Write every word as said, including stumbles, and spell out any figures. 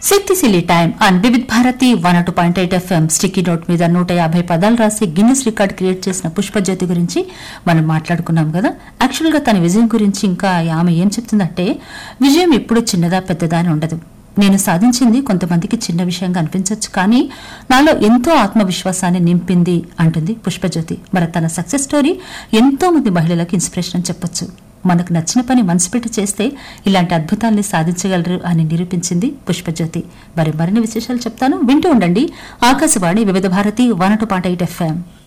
శక్తిశీలి time and Vividh Bharati one two point eight FM sticky note మీద నూట యాభై పదాలు రాసి గిన్నిస్ రికార్డ్ క్రియేట్ చేసిన పుష్పజ్యోతి గురించి మనం మాట్లాడుకున్నాం కదా. యాక్చువల్ గా తన విజయం గురించి ఇంకా ఆమె ఏం చెప్తుందంటే, విజయం ఎప్పుడు చిన్నదా పెద్దదా అని ఉండదు. నేను సాధించింది కొంతమందికి చిన్న విషయంగా అనిపించవచ్చు, కానీ నాలో ఎంతో ఆత్మవిశ్వాసాన్ని నింపింది అంటుంది పుష్పజ్యోతి. మరి తన సక్సెస్ స్టోరీ ఎంతో మంది మహిళలకు ఇన్స్పిరేషన్ అని చెప్పొచ్చు. మనకు నచ్చిన పని మనసు పెట్టి చేస్తే ఇలాంటి అద్భుతాల్ని సాధించగలరు అని నిరూపించింది పుష్పజ్యోతి. మరి మరిన్ని విశేషాలు చెప్తాను, వింటూ ఉండండి. ఆకాశవాణి వివిధ Bharati one two point eight FM.